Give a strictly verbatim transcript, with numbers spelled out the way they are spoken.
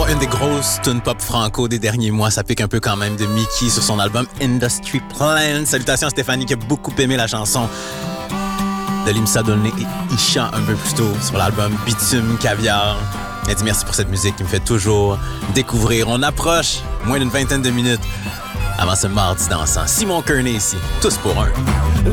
Une des grosses tunes pop franco des derniers mois, ça pique un peu quand même de Mickey sur son album Industry Plan. Salutations à Stéphanie qui a beaucoup aimé la chanson de Limsa Dolné et Isha un peu plus tôt sur l'album Bitume Caviar. Elle dit merci pour cette musique qui me fait toujours découvrir. On approche moins d'une vingtaine de minutes avant ce mardi dansant. Simon Kearney ici, tous pour un.